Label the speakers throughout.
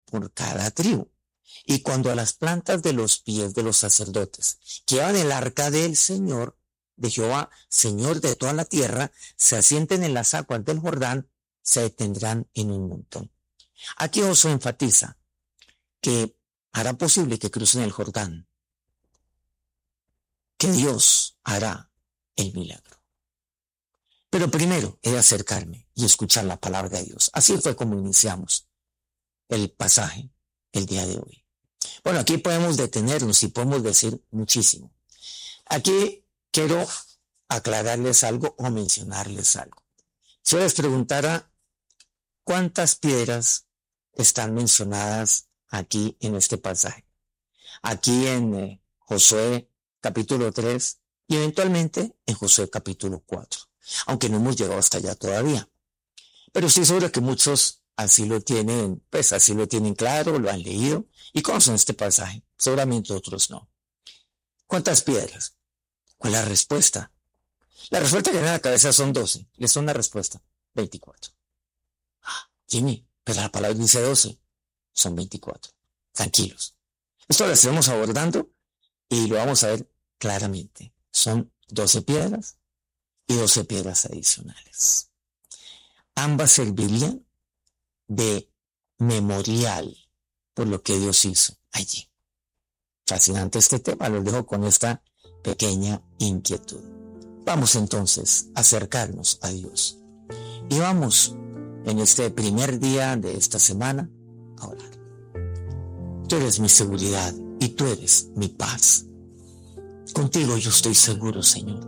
Speaker 1: por cada tribu. Y cuando a las plantas de los pies de los sacerdotes que llevan el arca del Señor, de Jehová, Señor de toda la tierra, se asienten en las aguas del Jordán, se detendrán en un montón. Aquí Josué enfatiza que hará posible que crucen el Jordán, que Dios hará el milagro. Pero primero he de acercarme y escuchar la palabra de Dios. Así fue como iniciamos el pasaje el día de hoy. Bueno, aquí podemos detenernos y podemos decir muchísimo. Aquí quiero aclararles algo o mencionarles algo. Si yo les preguntara cuántas piedras están mencionadas aquí en este pasaje, aquí en Josué capítulo 3 y eventualmente en Josué capítulo 4, aunque no hemos llegado hasta allá todavía. Pero sí seguro que muchos así lo tienen, pues así lo tienen claro, lo han leído y conocen este pasaje. Seguramente otros no. ¿Cuántas piedras? ¿Cuál es la respuesta? La respuesta que viene a la cabeza son 12. Les son la respuesta. 24. Jimmy, pero la palabra dice 12. Son 24. Tranquilos. Esto lo estamos abordando y lo vamos a ver claramente. Son 12 piedras y 12 piedras adicionales. Ambas servirían de memorial por lo que Dios hizo allí. Fascinante este tema, los dejo con esta pequeña inquietud. Vamos entonces a acercarnos a Dios y vamos en este primer día de esta semana a orar. Tú eres mi seguridad y tú eres mi paz. Contigo yo estoy seguro, Señor.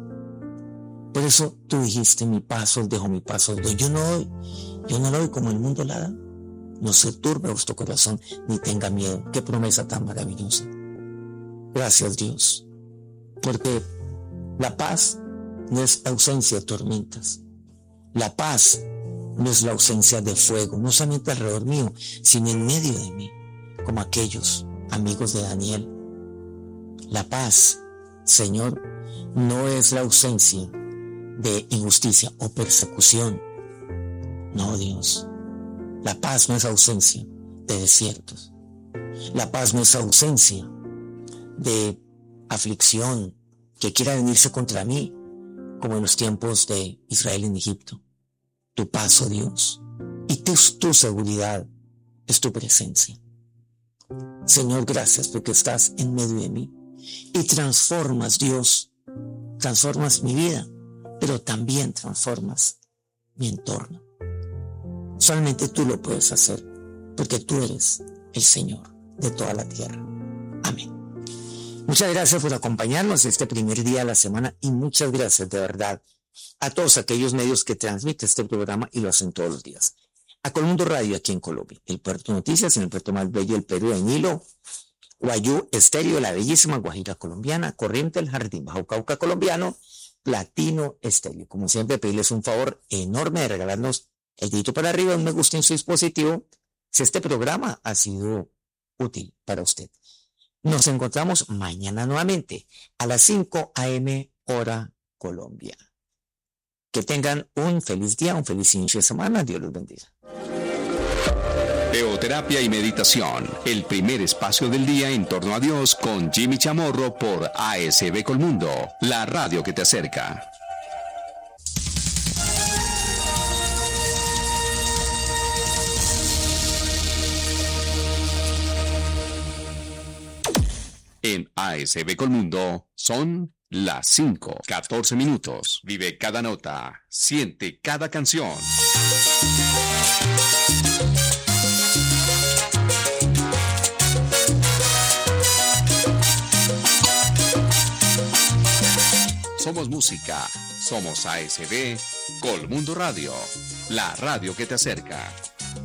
Speaker 1: Por eso tú dijiste, mi paz os dejo, mi paz os doy. Yo no lo doy como el mundo la da. No se turbe vuestro corazón ni tenga miedo. Qué promesa tan maravillosa. Gracias, Dios, porque la paz no es ausencia de tormentas. La paz no es la ausencia de fuego, no solamente alrededor mío, sino en medio de mí, como aquellos amigos de Daniel. La paz, Señor, no es la ausencia de injusticia o persecución. No, Dios. La paz no es ausencia de desiertos. La paz no es ausencia de aflicción que quiera venirse contra mí, como en los tiempos de Israel en Egipto. Tu paz, oh Dios, y tu seguridad es tu presencia. Señor, gracias porque estás en medio de mí y transformas, Dios, transformas mi vida, pero también transformas mi entorno. Solamente tú lo puedes hacer, porque tú eres el Señor de toda la tierra. Amén. Muchas gracias por acompañarnos este primer día de la semana y muchas gracias de verdad a todos aquellos medios que transmiten este programa y lo hacen todos los días. A Colmundo Radio aquí en Colombia, el Puerto Noticias en el puerto más bello del Perú, en Hilo, Guayú Estéreo, la bellísima Guajira colombiana, Corriente el Jardín Bajo Cauca colombiano, Platino Estéreo. Como siempre, pedirles un favor enorme de regalarnos el dedito para arriba, un me gusta en su dispositivo, si este programa ha sido útil para usted. Nos encontramos mañana nuevamente a las 5 a.m. hora Colombia. Que tengan un feliz día, un feliz inicio de semana. Dios los bendiga.
Speaker 2: Teoterapia y meditación, el primer espacio del día en torno a Dios con Jimmy Chamorro por ASB Colmundo, la radio que te acerca. En ASB Colmundo son las 5:14 minutos. Vive cada nota, siente cada canción. Somos música, somos ASB Colmundo Radio, la radio que te acerca.